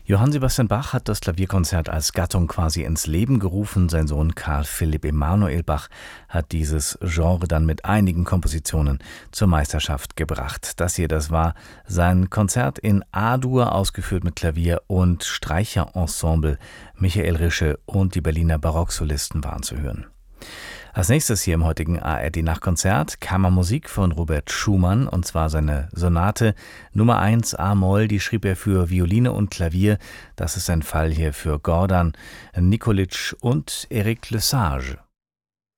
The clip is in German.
Johann Sebastian Bach hat das Klavierkonzert als Gattung quasi ins Leben gerufen. Sein Sohn Karl Philipp Emanuel Bach hat dieses Genre dann mit einigen Kompositionen zur Meisterschaft gebracht. Das war sein Konzert in A-Dur, ausgeführt mit Klavier und Streicherensemble. Michael Rische und die Berliner Barocksolisten waren zu hören. Als nächstes hier im heutigen ARD-Nachtkonzert Kammermusik von Robert Schumann, und zwar seine Sonate Nummer 1 A-Moll, die schrieb er für Violine und Klavier. Das ist ein Fall hier für Gordan Nikolic und Éric Lesage.